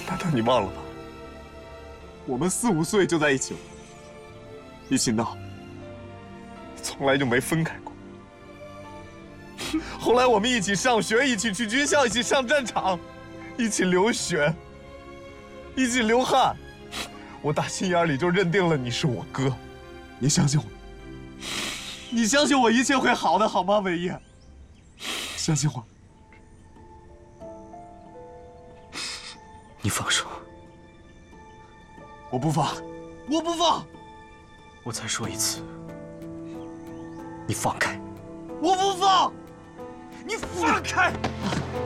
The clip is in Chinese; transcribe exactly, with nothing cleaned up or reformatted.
难道你忘了吗？我们四五岁就在一起了，一起闹，从来就没分开过。后来我们一起上学，一起去军校，一起上战场，一起流血，一起流汗。我打心眼里就认定了你是我哥，你相信我，你相信我一切会好的，好吗，伟业？相信我。 你放手！ 我不放，我不放！ 我再说一次，你放开！ 我不放！ 你放开！